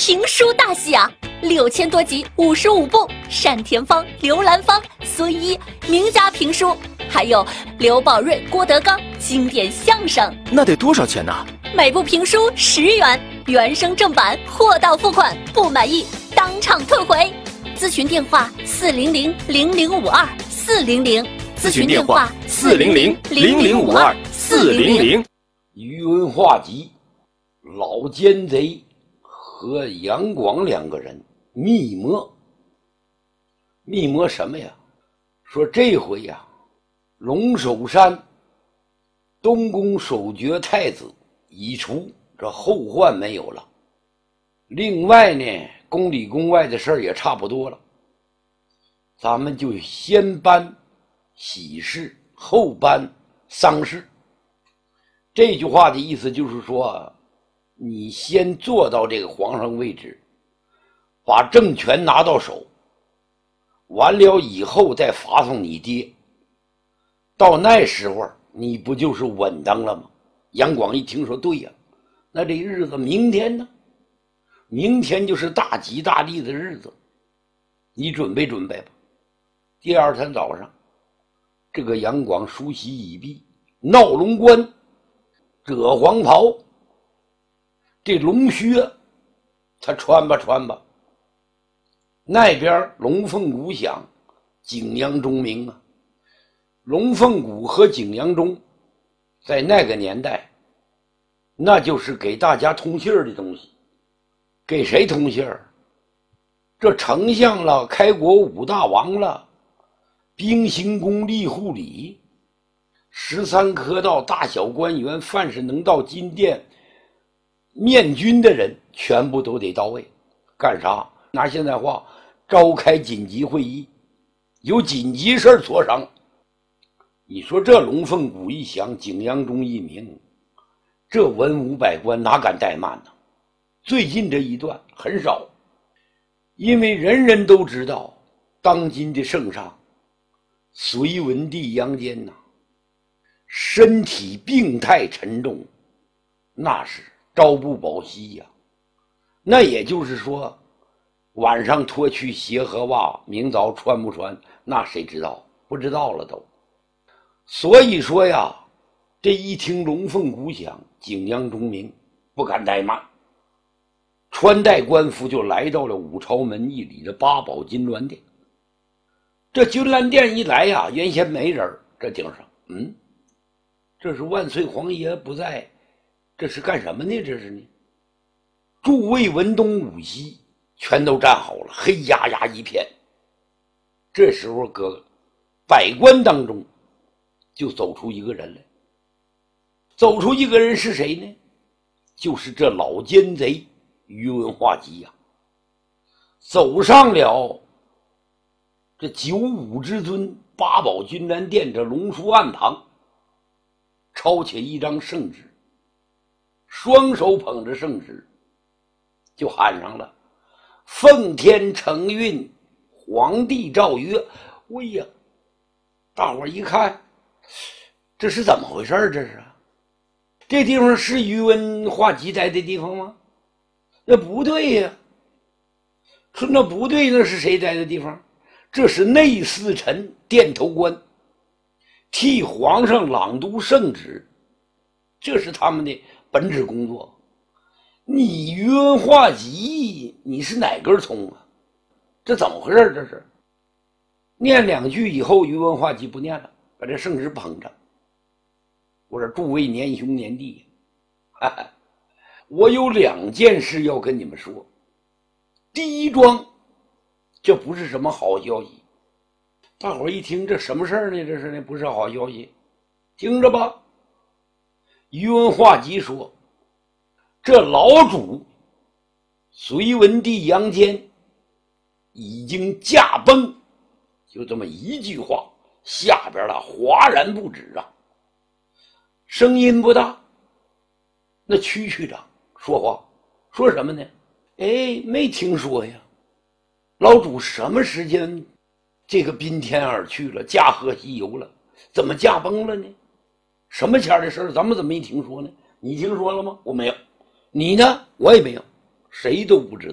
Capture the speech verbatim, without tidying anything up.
评书大戏啊，六千多集，五十五部，单田芳、刘兰芳、孙一名家评书，还有刘宝瑞、郭德纲经典相声。 那得多少钱呢？ 每部评书十元，原声正版，货到付款，不满意当场退回。咨询电话：四零零零零五二四零零。 咨询电话：四零零零零五二四零零。 余文化集，老奸贼和杨广两个人密谋。密谋什么呀？说这回呀，龙首山东宫守爵太子已除，这后患没有了。另外呢，宫里宫外的事儿也差不多了，咱们就先办喜事，后办丧事。这句话的意思就是说，你先做到这个皇上位置，把政权拿到手，完了以后再发送你爹，到那时候你不就是稳当了吗？杨广一听说，对呀，那这日子明天呢？明天就是大吉大利的日子，你准备准备吧。第二天早上，这个杨广梳洗已毕，闹龙冠，遮黄袍，这龙靴他穿吧穿吧。那边龙凤鼓响，景阳钟鸣啊。龙凤鼓和景阳钟在那个年代，那就是给大家通信的东西。给谁通信？这丞相了，开国五大王了，兵行宫立护理，十三科道大小官员，凡是能到金殿面君的人，全部都得到位。干啥？拿现在话，召开紧急会议，有紧急事磋商。你说这龙凤鼓一响，景阳钟一鸣，这文武百官哪敢怠慢呢？最近这一段很少，因为人人都知道，当今的圣上隋文帝杨坚呐，身体病态沉重，那是朝不保夕呀。那也就是说，晚上脱去鞋和袜，明早穿不穿，那谁知道？不知道了都。所以说呀，这一听龙凤鼓响，景阳钟鸣，不敢怠慢，穿戴官服就来到了武朝门一里的八宝金銮殿。这金銮殿一来呀，原先没人，这顶上，嗯，这是万岁皇爷不在，这是干什么呢？这是呢？诸位文东武西全都站好了，黑压压一片。这时候搁百官当中就走出一个人来，走出一个人是谁呢？就是这老奸贼余文化集呀、啊，走上了这九五之尊八宝金銮殿这龙书案旁，抄起一张圣旨，双手捧着圣旨，就喊上了“奉天承运，皇帝诏曰”。喂呀，大伙一看，这是怎么回事？这是啊，这地方是余文化集待的地方吗？那不对呀。说那不对，那是谁待的地方？这是内侍臣殿头官，替皇上朗读圣旨，这是他们的本职工作。你余文化集，你是哪根葱啊？这怎么回事？这是念两句以后，余文化集不念了，把这圣旨捧着。我说诸位年兄年弟，哈哈，我有两件事要跟你们说。第一桩，这不是什么好消息。大伙一听，这什么事儿呢？这是呢，不是好消息。听着吧。余文化集说，这老主隋文帝杨坚已经驾崩，就这么一句话，下边了哗然不止啊。声音不大。那区区长说话说什么呢？哎，没听说呀。老主什么时间这个宾天而去了，驾鹤西游了，怎么驾崩了呢？什么前的事儿咱们怎么没听说呢？你听说了吗？我没有。你呢？我也没有。谁都不知道。